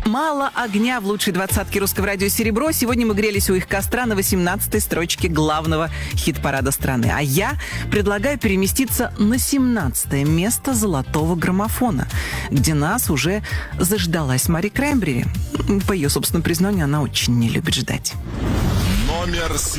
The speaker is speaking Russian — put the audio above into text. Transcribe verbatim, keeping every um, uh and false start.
Мало огня в лучшей двадцатке русского радио «Серебро». Сегодня мы грелись у их костра на восемнадцатой строчке главного хит-парада страны. А я предлагаю переместиться на семнадцатое место золотого граммофона, где нас уже заждалась Мари Краймбрери. По ее собственному признанию, она очень не любит ждать. Номер